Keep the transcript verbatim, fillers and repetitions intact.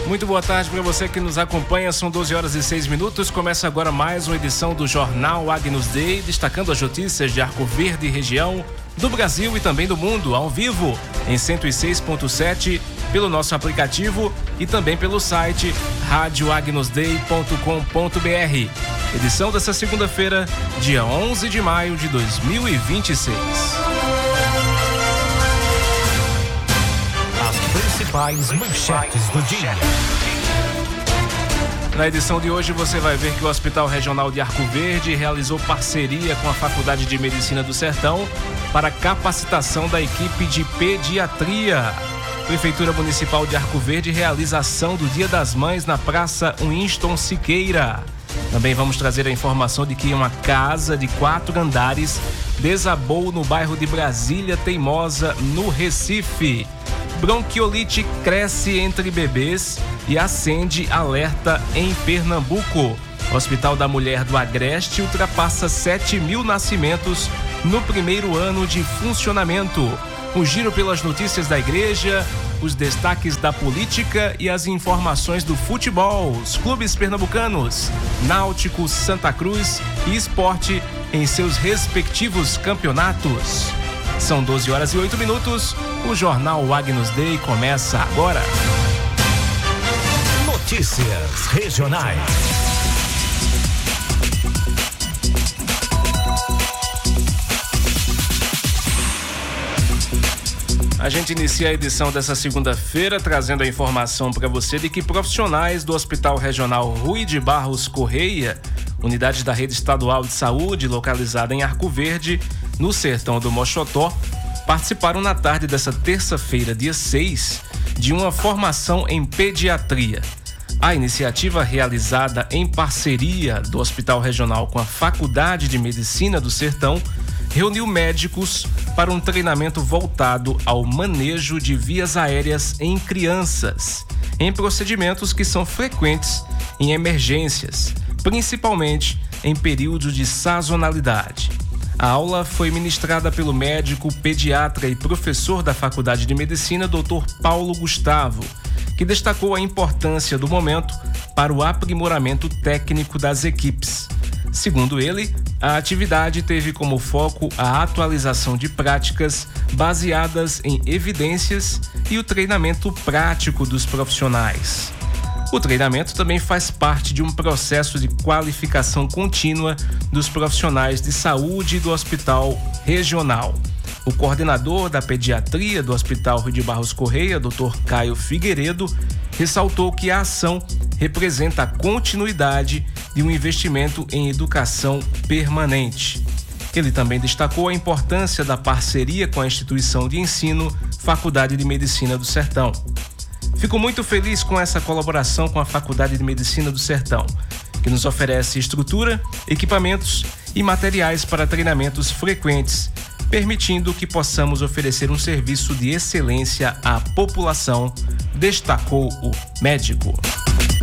Muito boa tarde para você que nos acompanha, são doze horas e seis minutos. Começa agora mais uma edição do Jornal Agnus Dei, destacando as notícias de Arco Verde e região, do Brasil e também do mundo, ao vivo, em cento e seis ponto sete, pelo nosso aplicativo e também pelo site rádio agnus dei ponto com ponto b r. Edição dessa segunda-feira, dia onze de maio de dois mil e vinte e seis. Principais manchetes do dia. Na edição de hoje você vai ver que o Hospital Regional de Arco Verde realizou parceria com a Faculdade de Medicina do Sertão para capacitação da equipe de pediatria. Prefeitura Municipal de Arco Verde realiza ação do Dia das Mães na Praça Winston Siqueira. Também vamos trazer a informação de que uma casa de quatro andares desabou no bairro de Brasília Teimosa, no Recife. Bronquiolite cresce entre bebês e acende alerta em Pernambuco. O Hospital da Mulher do Agreste ultrapassa sete mil nascimentos no primeiro ano de funcionamento. O giro pelas notícias da igreja, os destaques da política e as informações do futebol, os clubes pernambucanos, Náutico, Santa Cruz e Sport em seus respectivos campeonatos. São doze horas e oito minutos. O Jornal Agnus Dei começa agora. Notícias regionais. A gente inicia a edição dessa segunda-feira trazendo a informação para você de que profissionais do Hospital Regional Rui de Barros Correia, unidade da Rede Estadual de Saúde localizada em Arco Verde, no sertão do Moxotó, participaram na tarde dessa terça-feira, dia seis, de uma formação em pediatria. A iniciativa, realizada em parceria do Hospital Regional com a Faculdade de Medicina do Sertão, reuniu médicos para um treinamento voltado ao manejo de vias aéreas em crianças, em procedimentos que são frequentes em emergências, principalmente em períodos de sazonalidade. A aula foi ministrada pelo médico, pediatra e professor da Faculdade de Medicina, doutor Paulo Gustavo, que destacou a importância do momento para o aprimoramento técnico das equipes. Segundo ele, a atividade teve como foco a atualização de práticas baseadas em evidências e o treinamento prático dos profissionais. O treinamento também faz parte de um processo de qualificação contínua dos profissionais de saúde do Hospital Regional. O coordenador da pediatria do Hospital Rui de Barros Correia, doutor Caio Figueiredo, ressaltou que a ação representa a continuidade de um investimento em educação permanente. Ele também destacou a importância da parceria com a instituição de ensino Faculdade de Medicina do Sertão. Fico muito feliz com essa colaboração com a Faculdade de Medicina do Sertão, que nos oferece estrutura, equipamentos e materiais para treinamentos frequentes, permitindo que possamos oferecer um serviço de excelência à população, destacou o médico.